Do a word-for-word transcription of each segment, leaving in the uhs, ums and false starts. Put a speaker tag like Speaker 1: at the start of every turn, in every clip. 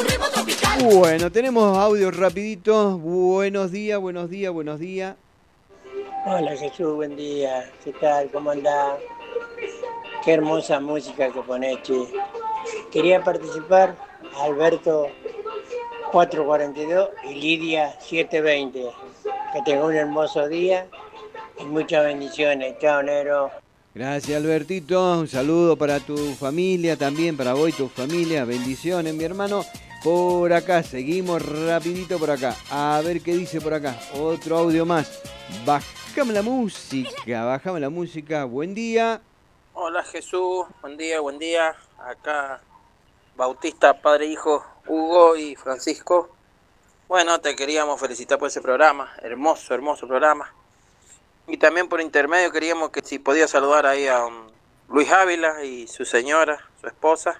Speaker 1: Bueno, tenemos audios rapiditos. Buenos días, buenos días, buenos días.
Speaker 2: Hola Jesús, buen día. ¿Qué tal? ¿Cómo andás? Qué hermosa música que ponés, che. Quería participar, Alberto cuatrocientos cuarenta y dos y Lidia setecientos veinte. Que tenga un hermoso día y muchas bendiciones. Chao, Nero.
Speaker 1: Gracias, Albertito. Un saludo para tu familia también, para vos y tu familia. Bendiciones, mi hermano. Por acá, seguimos rapidito por acá. A ver qué dice por acá. Otro audio más. Bajame la música, bajame la música. Buen día.
Speaker 3: Hola Jesús, buen día, buen día. Acá Bautista, padre, hijo, Hugo y Francisco. Bueno, te queríamos felicitar por ese programa, hermoso, hermoso programa. Y también por intermedio queríamos que si podías saludar ahí a um, Luis Ávila y su señora, su esposa,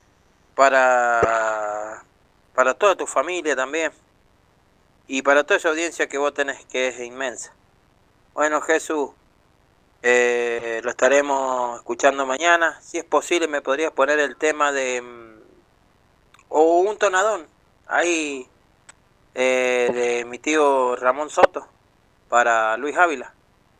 Speaker 3: para, para toda tu familia también. Y para toda esa audiencia que vos tenés, que es inmensa. Bueno, Jesús, eh, lo estaremos escuchando mañana. Si es posible, me podrías poner el tema de... o un tonadón, ahí, eh, de mi tío Ramón Soto, para Luis Ávila.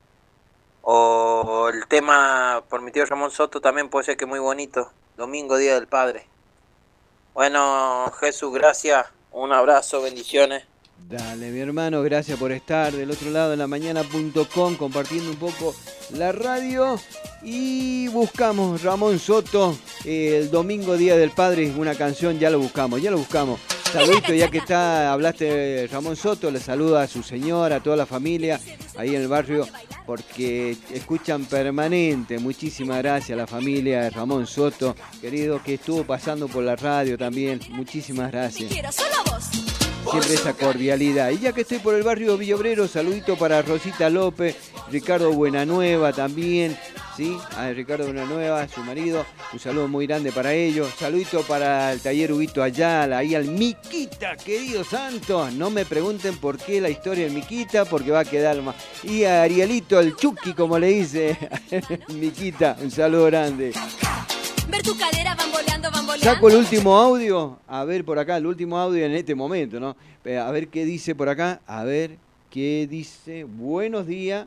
Speaker 3: O el tema por mi tío Ramón Soto también puede ser que muy bonito. Domingo, Día del Padre. Bueno, Jesús, gracias. Un abrazo, bendiciones.
Speaker 1: Dale, mi hermano, gracias por estar del otro lado de la mañana punto com compartiendo un poco la radio. Y buscamos Ramón Soto, el domingo Día del Padre, una canción, ya lo buscamos, ya lo buscamos. Saludito, ya que está, hablaste de Ramón Soto, le saluda a su señora, a toda la familia ahí en el barrio, porque escuchan permanente. Muchísimas gracias a la familia de Ramón Soto, querido, que estuvo pasando por la radio también. Muchísimas gracias. Siempre esa cordialidad. Y ya que estoy por el barrio Villobrero, saludito para Rosita López, Ricardo Buenanueva también, ¿sí? A Ricardo Buenanueva, su marido, un saludo muy grande para ellos. Saludito para el taller Huguito Ayala, ahí al Miquita, querido santo. No me pregunten por qué la historia del Miquita, porque va a quedar más. Y a Arielito, el Chucky, como le dice Miquita, un saludo grande.
Speaker 4: Ver tu cadera bamboleando, bamboleando.
Speaker 1: Saco el último audio, a ver por acá, el último audio en este momento, ¿no? A ver qué dice por acá, a ver qué dice. Buenos días.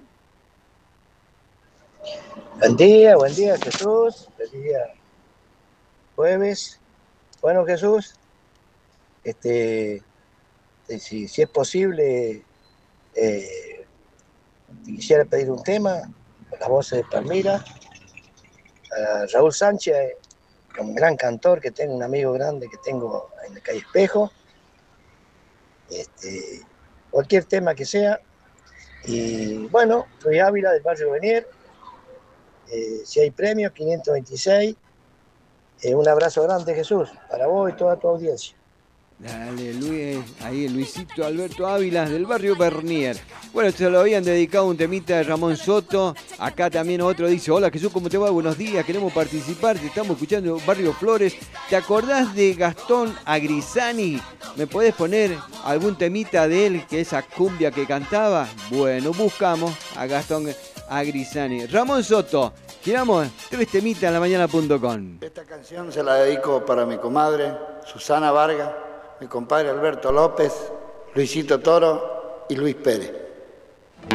Speaker 5: Buen día, buen día Jesús, feliz día jueves. Bueno Jesús, este, si, si es posible, eh, quisiera pedir un tema, con las voces de Palmira. A Raúl Sánchez, un gran cantor que tengo, un amigo grande que tengo en la calle Espejo, este, cualquier tema que sea. Y bueno, Luis Ávila del barrio Benier, eh, si hay premios, quinientos veintiséis. Eh, un abrazo grande Jesús, para vos y toda tu audiencia.
Speaker 1: Dale, Luis, ahí Luisito Alberto Ávila del barrio Bernier. Bueno, se lo habían dedicado un temita de Ramón Soto. Acá también otro dice: hola Jesús, ¿cómo te va? Buenos días, queremos participar, te estamos escuchando Barrio Flores. ¿Te acordás de Gastón Agrisani? ¿Me podés poner algún temita de él, que esa cumbia que cantaba? Bueno, buscamos a Gastón Agrisani. Ramón Soto, giramos tres temitas en la mañana punto com.
Speaker 6: Esta canción se la dedico para mi comadre Susana Vargas, mi compadre Alberto López, Luisito Toro y Luis Pérez.